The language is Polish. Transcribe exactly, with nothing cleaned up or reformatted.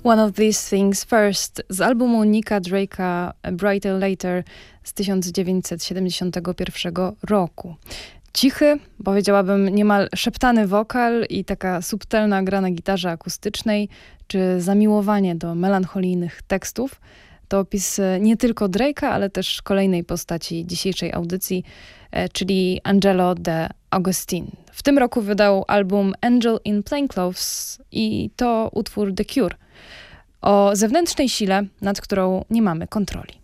One of These Things First z albumu Nicka Drake'a Brighter Later z tysiąc dziewięćset siedemdziesiątego pierwszego roku. Cichy, powiedziałabym niemal szeptany wokal i taka subtelna gra na gitarze akustycznej, czy zamiłowanie do melancholijnych tekstów, to opis nie tylko Drake'a, ale też kolejnej postaci dzisiejszej audycji, czyli Angelo De Agostini. W tym roku wydał album Angel in Plainclothes i to utwór The Cure o zewnętrznej sile, nad którą nie mamy kontroli.